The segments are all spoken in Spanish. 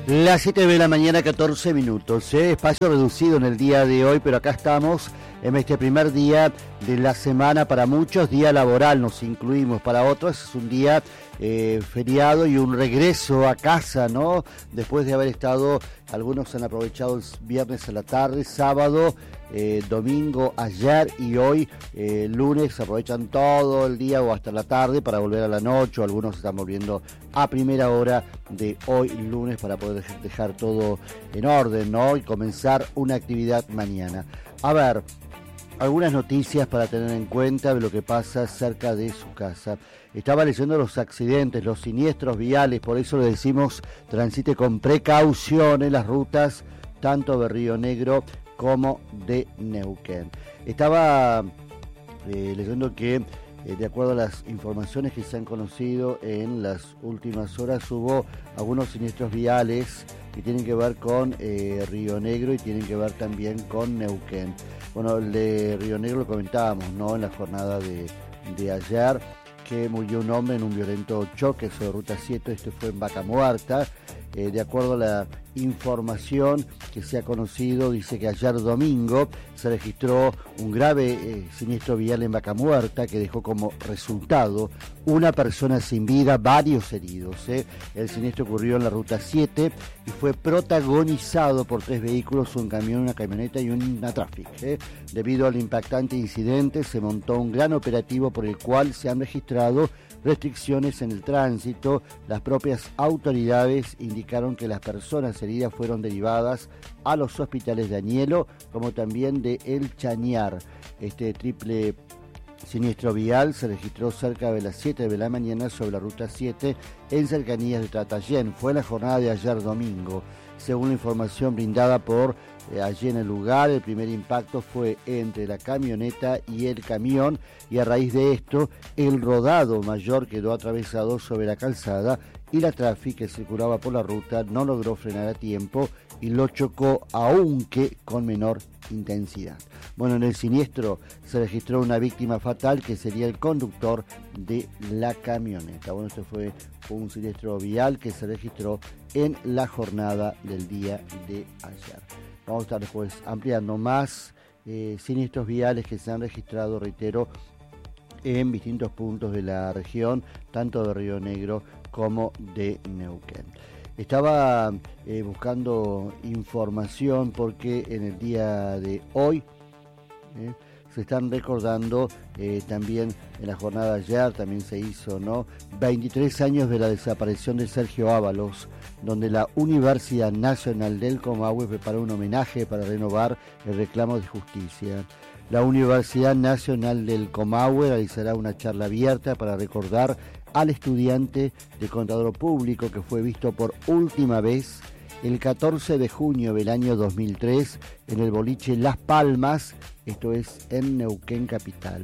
Las 7 de la mañana, 14 minutos. Espacio reducido en el día de hoy, pero acá estamos en este primer día de la semana. Para muchos, día laboral, nos incluimos. Para otros es un día feriado y un regreso a casa, ¿no? Después de haber estado, algunos han aprovechado el viernes a la tarde, sábado, domingo, ayer y hoy, lunes, aprovechan todo el día o hasta la tarde para volver a la noche, o algunos están volviendo a primera hora de hoy, lunes, para poder dejar todo en orden, ¿no? Y comenzar una actividad mañana. A ver, algunas noticias para tener en cuenta de lo que pasa cerca de su casa. Estaba leyendo los accidentes, los siniestros viales, por eso le decimos transite con precaución en las rutas tanto de Río Negro como de Neuquén. Estaba leyendo que de acuerdo a las informaciones que se han conocido en las últimas horas, hubo algunos siniestros viales que tienen que ver con Río Negro y tienen que ver también con Neuquén. Bueno, el de Río Negro lo comentábamos, ¿no?, en la jornada de ayer, que murió un hombre en un violento choque sobre Ruta 7, esto fue en Vaca Muerta. De acuerdo a la información que se ha conocido, dice que ayer domingo se registró un grave siniestro vial en Vaca Muerta que dejó como resultado una persona sin vida, varios heridos. El siniestro ocurrió en la Ruta 7 y fue protagonizado por 3 vehículos, un camión, una camioneta y una Traffic. Debido al impactante incidente se montó un gran operativo por el cual se han registrado restricciones en el tránsito. Las propias autoridades indicaron que las personas heridas fueron derivadas a los hospitales de Añelo como también de El Chañar. Este triple siniestro vial se registró cerca de las 7 de la mañana sobre la Ruta 7 en cercanías de Tratayén. Fue la jornada de ayer domingo. Según la información brindada por allí en el lugar, el primer impacto fue entre la camioneta y el camión, y a raíz de esto el rodado mayor quedó atravesado sobre la calzada y la Traffic que circulaba por la ruta no logró frenar a tiempo y lo chocó, aunque con menor intensidad. Bueno, en el siniestro se registró una víctima fatal que sería el conductor de la camioneta. Bueno, esto fue un siniestro vial que se registró en la jornada del día de ayer. Vamos a estar después ampliando más siniestros viales que se han registrado, reitero, en distintos puntos de la región, tanto de Río Negro como de Neuquén. Estaba buscando información porque en el día de hoy se están recordando también en la jornada de ayer, también se hizo, ¿no?, 23 años de la desaparición de Sergio Ábalos, donde la Universidad Nacional del Comahue preparó un homenaje para renovar el reclamo de justicia. La Universidad Nacional del Comahue realizará una charla abierta para recordar al estudiante de contador público que fue visto por última vez el 14 de junio del año 2003 en el boliche Las Palmas, esto es en Neuquén capital.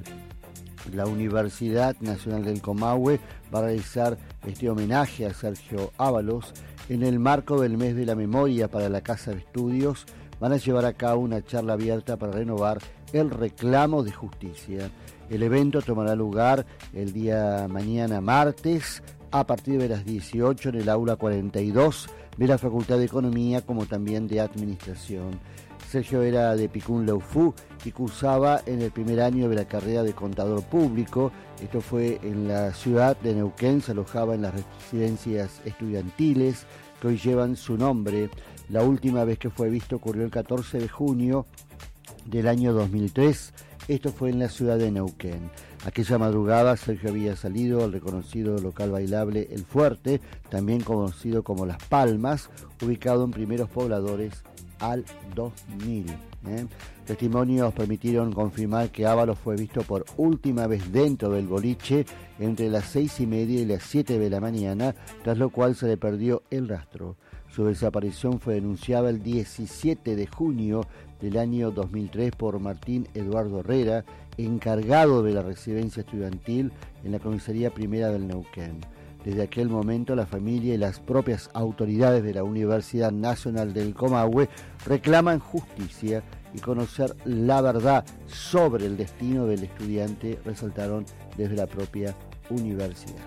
La Universidad Nacional del Comahue va a realizar este homenaje a Sergio Ábalos en el marco del mes de la memoria para la Casa de Estudios. Van a llevar a cabo una charla abierta para renovar el reclamo de justicia. El evento tomará lugar el día mañana martes a partir de las 18 en el aula 42 de la Facultad de Economía como también de Administración. Sergio era de Picún Leufú y cursaba en el primer año de la carrera de contador público. Esto fue en la ciudad de Neuquén, se alojaba en las residencias estudiantiles que hoy llevan su nombre. La última vez que fue visto ocurrió el 14 de junio del año 2003. Esto fue en la ciudad de Neuquén. Aquella madrugada Sergio había salido al reconocido local bailable El Fuerte, también conocido como Las Palmas, ubicado en Primeros Pobladores al 2000. Testimonios permitieron confirmar que Ábalos fue visto por última vez dentro del boliche entre las 6:30 y las 7 de la mañana, tras lo cual se le perdió el rastro. Su desaparición fue denunciada el 17 de junio del año 2003 por Martín Eduardo Herrera, encargado de la residencia estudiantil en la comisaría primera del Neuquén. Desde aquel momento la familia y las propias autoridades de la Universidad Nacional del Comahue reclaman justicia y conocer la verdad sobre el destino del estudiante, resaltaron desde la propia universidad.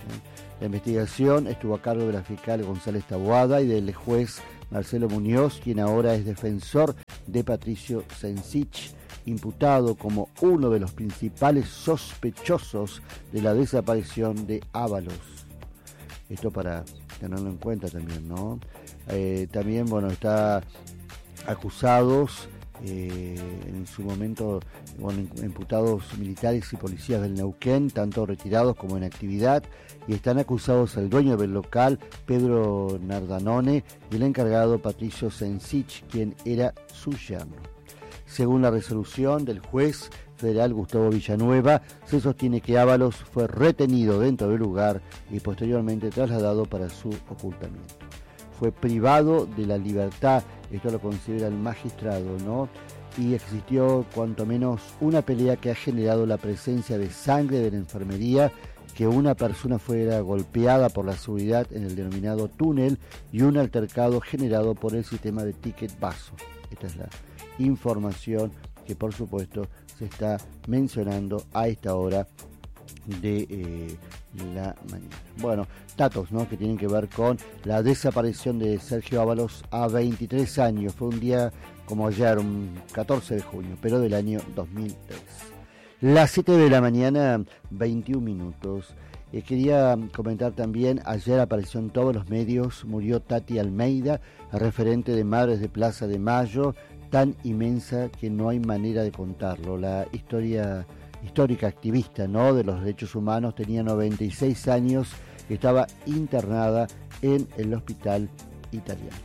La investigación estuvo a cargo de la fiscal González Taboada y del juez Marcelo Muñoz, quien ahora es defensor de Patricio Sensich, imputado como uno de los principales sospechosos de la desaparición de Ábalos. Esto para tenerlo en cuenta también, ¿no? También, bueno, está acusados en su momento, bueno, imputados militares y policías del Neuquén, tanto retirados como en actividad, y están acusados el dueño del local, Pedro Nardanone, y el encargado, Patricio Sensich, quien era su yerno. Según la resolución del juez federal Gustavo Villanueva, se sostiene que Ábalos fue retenido dentro del lugar y posteriormente trasladado para su ocultamiento. Fue privado de la libertad, esto lo considera el magistrado, ¿no? Y existió cuanto menos una pelea que ha generado la presencia de sangre de la enfermería, que una persona fuera golpeada por la seguridad en el denominado túnel y un altercado generado por el sistema de ticket vaso. Esta es la información que por supuesto se está mencionando a esta hora de la mañana. Bueno, datos, ¿no?, que tienen que ver con la desaparición de Sergio Ábalos a 23 años. Fue un día como ayer, un 14 de junio, pero del año 2003. Las 7 de la mañana, 21 minutos. Quería comentar también, ayer apareció en todos los medios, murió Tati Almeida, referente de Madres de Plaza de Mayo, tan inmensa que no hay manera de contarlo. La histórica activista, ¿no?, de los derechos humanos, tenía 96 años, estaba internada en el hospital italiano.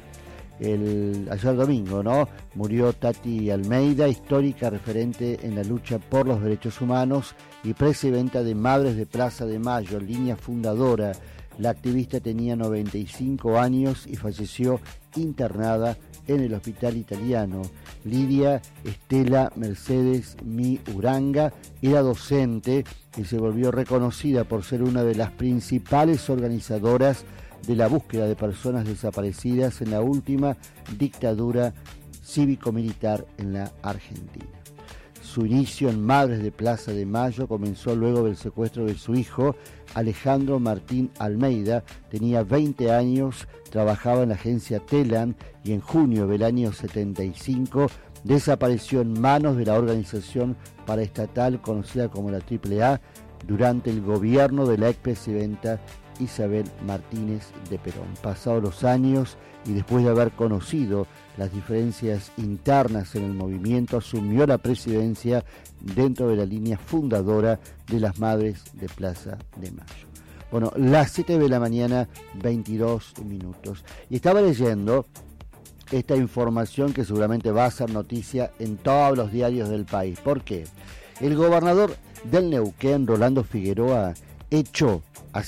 Ayer domingo, ¿no?, murió Tati Almeida, histórica referente en la lucha por los derechos humanos y presidenta de Madres de Plaza de Mayo, línea fundadora. La activista tenía 95 años y falleció internada en el hospital italiano. Lidia Estela Mercedes Mi Uranga era docente y se volvió reconocida por ser una de las principales organizadoras de la búsqueda de personas desaparecidas en la última dictadura cívico-militar en la Argentina. Su inicio en Madres de Plaza de Mayo comenzó luego del secuestro de su hijo, Alejandro Martín Almeida. Tenía 20 años, trabajaba en la agencia Telam y en junio del año 75 desapareció en manos de la organización paraestatal conocida como la AAA durante el gobierno de la expresidenta Isabel Martínez de Perón. Pasados los años y después de haber conocido las diferencias internas en el movimiento, asumió la presidencia dentro de la línea fundadora de las Madres de Plaza de Mayo. Bueno, las 7 de la mañana, 22 minutos. Y estaba leyendo esta información que seguramente va a ser noticia en todos los diarios del país. ¿Por qué? El gobernador del Neuquén, Rolando Figueroa, echó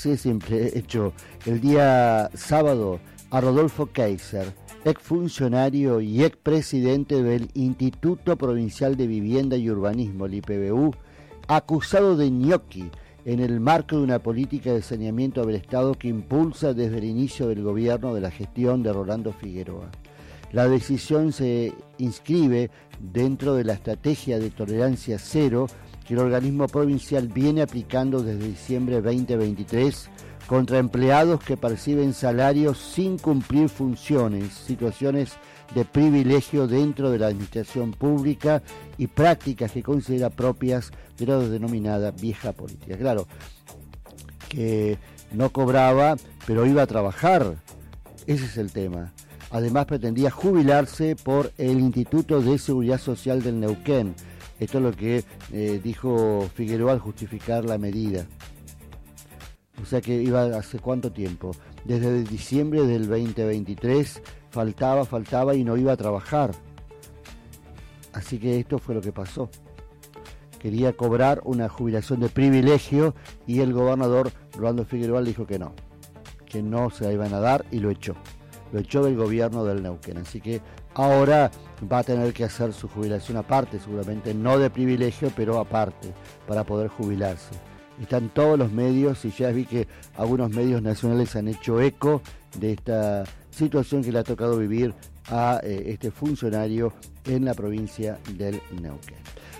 el día sábado a Rodolfo Kaiser, exfuncionario y expresidente del Instituto Provincial de Vivienda y Urbanismo, el IPBU, acusado de ñoqui en el marco de una política de saneamiento del Estado que impulsa desde el inicio del gobierno de la gestión de Rolando Figueroa. La decisión se inscribe dentro de la estrategia de tolerancia cero que el organismo provincial viene aplicando desde diciembre de 2023 contra empleados que perciben salarios sin cumplir funciones, situaciones de privilegio dentro de la administración pública y prácticas que considera propias de la denominada vieja política. Claro, que no cobraba, pero iba a trabajar. Ese es el tema. Además pretendía jubilarse por el Instituto de Seguridad Social del Neuquén. Esto es lo que dijo Figueroa al justificar la medida. O sea que iba hace cuánto tiempo. Desde diciembre del 2023 faltaba y no iba a trabajar. Así que esto fue lo que pasó. Quería cobrar una jubilación de privilegio y el gobernador Rolando Figueroa le dijo que no se la iban a dar y lo echó. Lo echó del gobierno del Neuquén. Así que ahora va a tener que hacer su jubilación aparte, seguramente no de privilegio, pero aparte, para poder jubilarse. Están todos los medios y ya vi que algunos medios nacionales han hecho eco de esta situación que le ha tocado vivir a este funcionario en la provincia del Neuquén.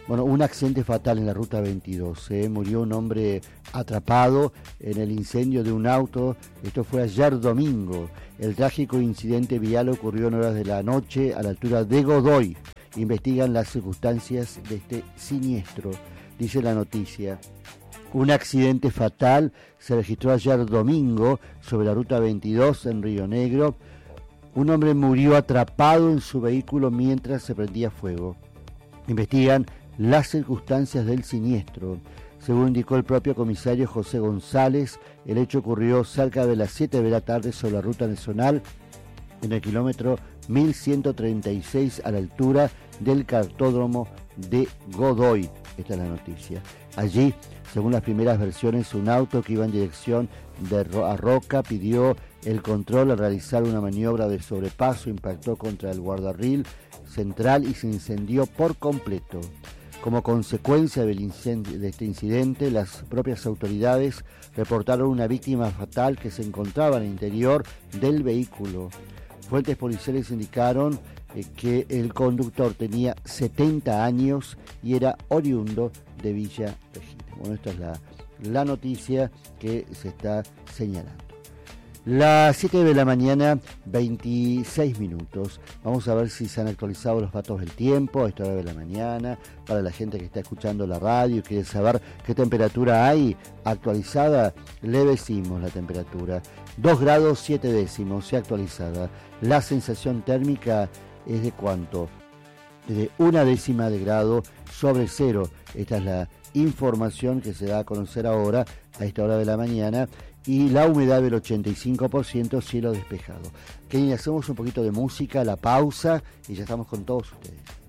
Bueno, un accidente fatal en la ruta 22. Murió un hombre atrapado en el incendio de un auto. Esto fue ayer domingo. El trágico incidente vial ocurrió en horas de la noche a la altura de Godoy. Investigan las circunstancias de este siniestro, dice la noticia. Un accidente fatal se registró ayer domingo sobre la ruta 22 en Río Negro. Un hombre murió atrapado en su vehículo mientras se prendía fuego. Investigan las circunstancias del siniestro. Según indicó el propio comisario José González, el hecho ocurrió cerca de las 7 de la tarde sobre la ruta nacional en el kilómetro 1136 a la altura del cartódromo de Godoy. Esta es la noticia. Allí, según las primeras versiones, un auto que iba en dirección a Roca pidió el control al realizar una maniobra de sobrepaso, impactó contra el guardarril central y se incendió por completo. Como consecuencia de este incidente, las propias autoridades reportaron una víctima fatal que se encontraba en el interior del vehículo. Fuentes policiales indicaron que el conductor tenía 70 años y era oriundo de Villa Regina. Bueno, esta es la noticia que se está señalando. Las 7 de la mañana, 26 minutos. Vamos a ver si se han actualizado los datos del tiempo a esta hora de la mañana. Para la gente que está escuchando la radio y quiere saber qué temperatura hay actualizada, le decimos la temperatura. 2 grados 7 décimos, se actualizada. La sensación térmica es de ¿cuánto? De 1 décima de grado sobre cero. Esta es la información que se da a conocer ahora a esta hora de la mañana. Y la humedad del 85%, cielo despejado. Que hacemos un poquito de música, la pausa y ya estamos con todos ustedes.